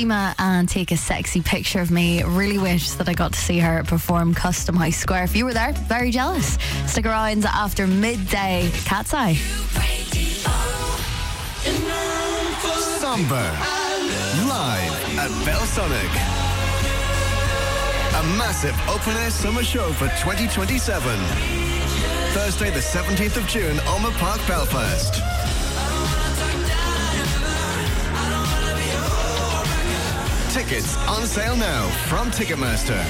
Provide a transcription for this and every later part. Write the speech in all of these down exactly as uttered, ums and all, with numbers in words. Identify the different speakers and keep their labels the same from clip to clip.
Speaker 1: Seema and take a sexy picture of me. Really wish that I got to see her perform Custom House Square. If you were there, very jealous. Stick around after midday. Cat's Eye.
Speaker 2: Somber, live at Belsonic. A massive open-air summer show for twenty twenty-seven. Thursday the seventeenth of June, Ulmer Park, Belfast. Tickets on sale now from Ticketmaster.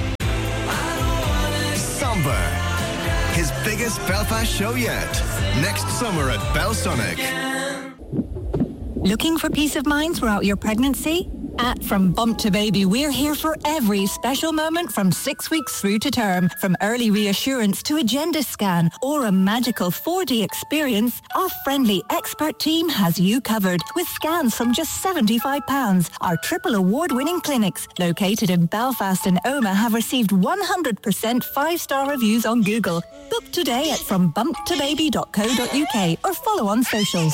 Speaker 2: Somber, his biggest Belfast show yet. Next summer at Belsonic.
Speaker 3: Looking for peace of mind throughout your pregnancy? At From Bump to Baby, we're here for every special moment from six weeks through to term. From early reassurance to agenda scan or a magical four D experience, our friendly expert team has you covered with scans from just seventy-five pounds. Our triple award-winning clinics, located in Belfast and Omagh, have received one hundred percent five-star reviews on Google. Book today at from bump to baby dot co dot uk or follow on socials.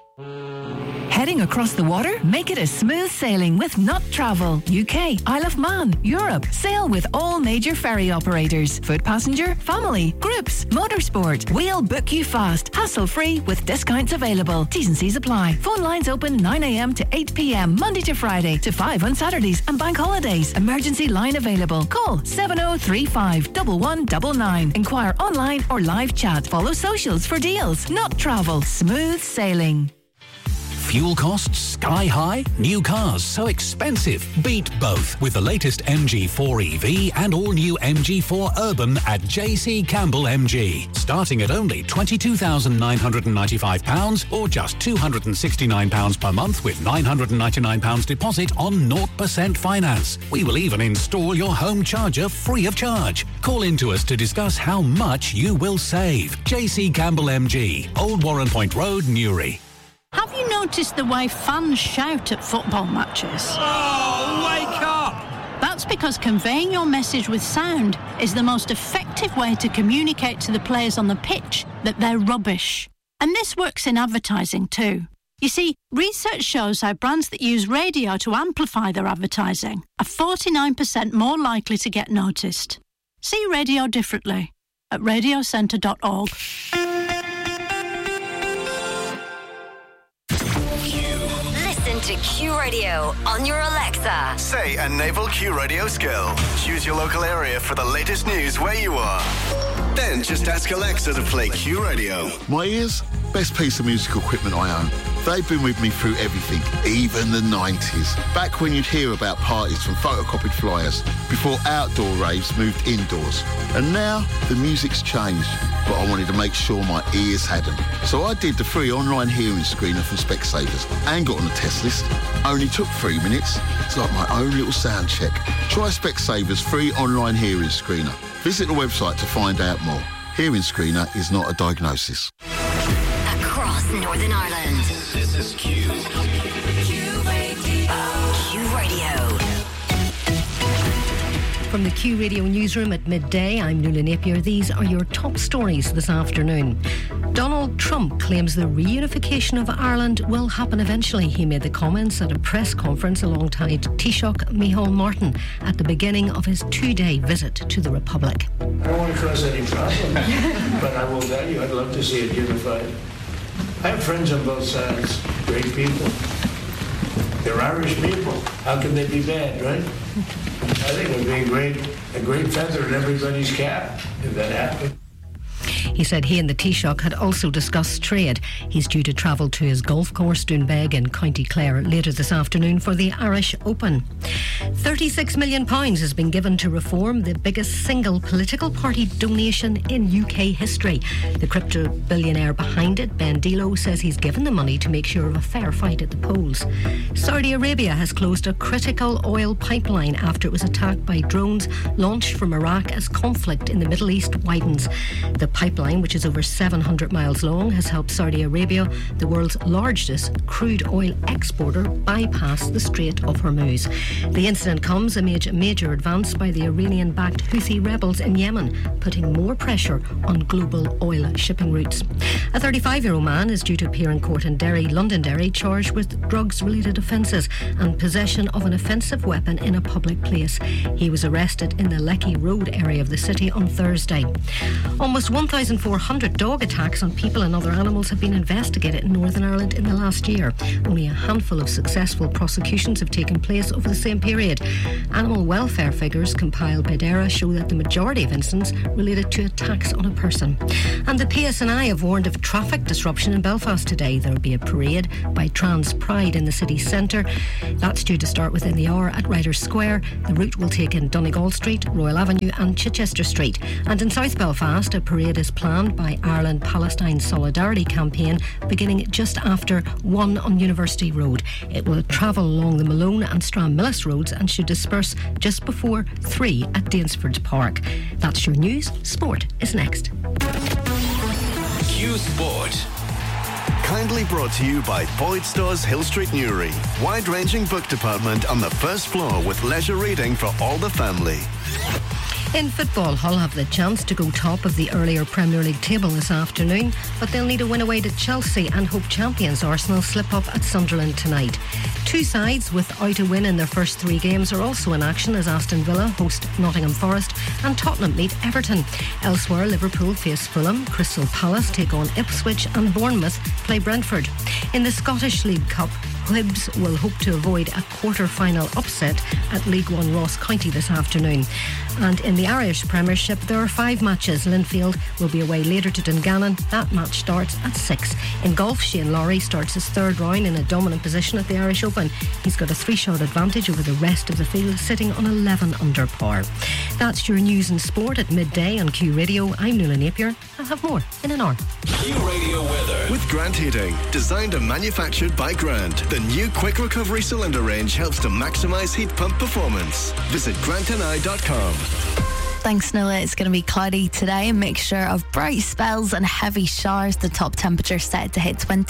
Speaker 4: Heading across the water? Make it a smooth sailing with Not Travel. U K, Isle of Man, Europe. Sail with all major ferry operators. Foot passenger, family, groups, motorsport. We'll book you fast, hassle-free with discounts available. T's and C's apply. Phone lines open nine a.m. to eight p.m. Monday to Friday to five on Saturdays and bank holidays. Emergency line available. Call seven oh three five, one one nine nine. Inquire online or live chat. Follow socials for deals. Not Travel. Smooth sailing.
Speaker 5: Fuel costs sky high? New cars so expensive? Beat both with the latest M G four E V and all new M G four Urban at J C Campbell M G. Starting at only twenty-two thousand nine hundred ninety-five pounds or just two hundred sixty-nine pounds per month with nine hundred ninety-nine pounds deposit on zero percent finance. We will even install your home charger free of charge. Call in to us to discuss how much you will save. J C Campbell M G, Old Warren Point Road, Newry.
Speaker 6: Have you noticed the way fans shout at football matches?
Speaker 7: Oh, wake up!
Speaker 6: That's because conveying your message with sound is the most effective way to communicate to the players on the pitch that they're rubbish. And this works in advertising too. You see, research shows how brands that use radio to amplify their advertising are forty-nine percent more likely to get noticed. See radio differently at radio centre dot org.
Speaker 8: To Q Radio on your Alexa.
Speaker 2: Say a naval Q Radio skill. Choose your local area for the latest news where you are. Then just ask Alexa to play Q Radio.
Speaker 9: My ears, best piece of musical equipment I own. They've been with me through everything, even the nineties. Back when you'd hear about parties from photocopied flyers, before outdoor raves moved indoors. And now, the music's changed, but I wanted to make sure my ears hadn't. So I did the free online hearing screener from Specsavers and got on the test list. Only took three minutes. It's like my own little sound check. Try Specsavers free online hearing screener. Visit the website to find out more. Hearing screener is not a diagnosis.
Speaker 8: Across Northern Ireland.
Speaker 2: This is Q.
Speaker 8: Q Radio. Q Radio.
Speaker 10: From the Q Radio newsroom at midday, I'm Nuala Napier. These are your top stories this afternoon. Donald Trump claims the reunification of Ireland will happen eventually. He made the comments at a press conference alongside Taoiseach Micheál Martin at the beginning of his two-day visit to the Republic.
Speaker 11: I don't want to cause any problems, but I will tell you, I'd love to see it unified. I have friends on both sides, great people. They're Irish people. How can they be bad, right? I think it would be a great, a great feather in everybody's cap if that happened.
Speaker 10: He said he and the Taoiseach had also discussed trade. He's due to travel to his golf course, Doonbeg in County Clare, later this afternoon for the Irish Open. thirty-six million pounds has been given to reform, the biggest single political party donation in U K history. The crypto billionaire behind it, Ben Dilo, says he's given the money to make sure of a fair fight at the polls. Saudi Arabia has closed a critical oil pipeline after it was attacked by drones launched from Iraq as conflict in the Middle East widens. The pipeline pipeline, which is over seven hundred miles long, has helped Saudi Arabia, the world's largest crude oil exporter, bypass the Strait of Hormuz. The incident comes amid a major advance by the Iranian-backed Houthi rebels in Yemen, putting more pressure on global oil shipping routes. A thirty-five-year-old man is due to appear in court in Derry, Londonderry, charged with drugs-related offences and possession of an offensive weapon in a public place. He was arrested in the Lecky Road area of the city on Thursday. Almost one thousand four hundred dog attacks on people and other animals have been investigated in Northern Ireland in the last year. Only a handful of successful prosecutions have taken place over the same period. Animal welfare figures compiled by DARA show that the majority of incidents related to attacks on a person. And the P S N I have warned of traffic disruption in Belfast today. There will be a parade by Trans Pride in the city centre. That's due to start within the hour at Riders Square. The route will take in Donegal Street, Royal Avenue and Chichester Street. And in South Belfast, a parade is planned by Ireland-Palestine Solidarity Campaign beginning just after one on University Road. It will travel along the Malone and Stranmillis roads and should disperse just before three at Danesford Park. That's your news. Sport is next.
Speaker 2: Q Sport. Kindly brought to you by Boyd Stores Hill Street Newry. Wide-ranging book department on the first floor with leisure reading for all the family.
Speaker 10: In football, Hull have the chance to go top of the earlier Premier League table this afternoon, but they'll need a win away to Chelsea and hope champions Arsenal slip up at Sunderland tonight. Two sides without a win in their first three games are also in action as Aston Villa host Nottingham Forest and Tottenham meet Everton. Elsewhere, Liverpool face Fulham, Crystal Palace take on Ipswich and Bournemouth play Brentford. In the Scottish League Cup, Hibs will hope to avoid a quarter-final upset at League One Ross County this afternoon. And in the Irish Premiership, there are five matches. Linfield will be away later to Dungannon. That match starts at six. In golf, Shane Lowry starts his third round in a dominant position at the Irish Open. He's got a three-shot advantage over the rest of the field, sitting on eleven under par. That's your news and sport at midday on Q Radio. I'm Nuala Napier. I'll have more in an hour.
Speaker 2: Q Radio weather with Grant Heating, designed and manufactured by Grant. The new quick recovery cylinder range helps to maximise heat pump performance. Visit grant and I dot com.
Speaker 1: Thanks, Noah. It's going to be cloudy today. A mixture of bright spells and heavy showers. The top temperature set to hit twenty